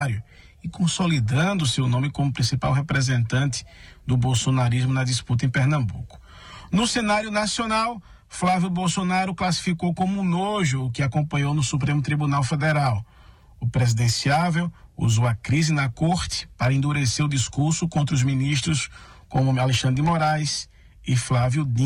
e consolidando seu nome como principal representante do bolsonarismo na disputa em Pernambuco. No cenário nacional, Flávio Bolsonaro classificou como nojo o que acompanhou no Supremo Tribunal Federal. O presidenciável usou a crise na corte para endurecer o discurso contra os ministros como Alexandre de Moraes e Flávio Dino.